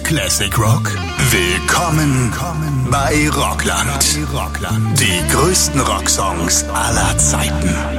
Classic Rock? Willkommen bei Rockland. Die größten Rocksongs aller Zeiten.